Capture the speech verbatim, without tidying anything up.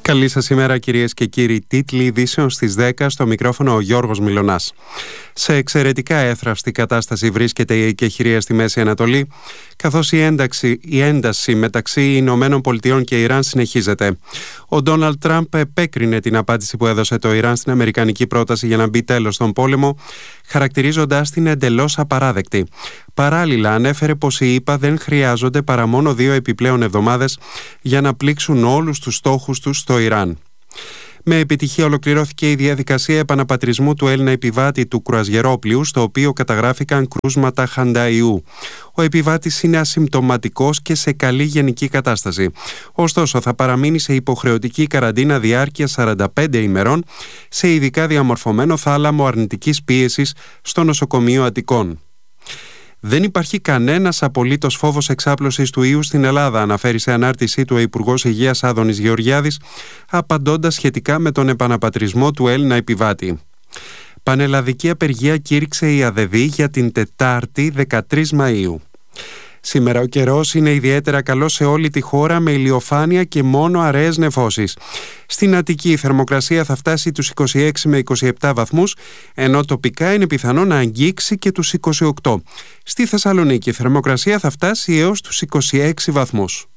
Καλή σας ημέρα, κυρίες και κύριοι. Τίτλοι ειδήσεων στις δέκα, στο μικρόφωνο ο Γιώργος Μιλωνάς. Σε εξαιρετικά έθραυστη κατάσταση βρίσκεται η εκεχηρία στη Μέση Ανατολή, καθώς η, ένταξη, η ένταση μεταξύ Ηνωμένων Πολιτειών και Ιράν συνεχίζεται. Ο Ντόναλντ Τραμπ επέκρινε την απάντηση που έδωσε το Ιράν στην αμερικανική πρόταση για να μπει τέλος στον πόλεμο, χαρακτηρίζοντας την εντελώς απαράδεκτη. Παράλληλα, ανέφερε πως οι ΗΠΑ δεν χρειάζονται παρά μόνο δύο επιπλέον εβδομάδες για να πλήξουν όλους τους στόχους τους στο Ιράν. Με επιτυχία ολοκληρώθηκε η διαδικασία επαναπατρισμού του Έλληνα επιβάτη του κρουαζιερόπλοιου, στο οποίο καταγράφηκαν κρούσματα χανταϊού. Ο επιβάτης είναι ασυμπτωματικός και σε καλή γενική κατάσταση. Ωστόσο, θα παραμείνει σε υποχρεωτική καραντίνα διάρκεια σαράντα πέντε ημερών σε ειδικά διαμορφωμένο θάλαμο αρνητικής πίεσης στο νοσοκομείο Αττικών. Δεν υπάρχει κανένας απολύτως φόβος εξάπλωσης του ιού στην Ελλάδα, αναφέρει σε ανάρτησή του ο Υπουργός Υγείας Άδωνης Γεωργιάδης, απαντώντας σχετικά με τον επαναπατρισμό του Έλληνα επιβάτη. Πανελλαδική απεργία κήρυξε η ΑΔΕΔΗ για την Τετάρτη δεκατρείς Μαΐου. Σήμερα ο καιρός είναι ιδιαίτερα καλός σε όλη τη χώρα, με ηλιοφάνεια και μόνο αραιές νεφώσεις. Στην Αττική η θερμοκρασία θα φτάσει τους είκοσι έξι με είκοσι επτά βαθμούς, ενώ τοπικά είναι πιθανό να αγγίξει και τους είκοσι οκτώ. Στη Θεσσαλονίκη η θερμοκρασία θα φτάσει έως τους είκοσι έξι βαθμούς.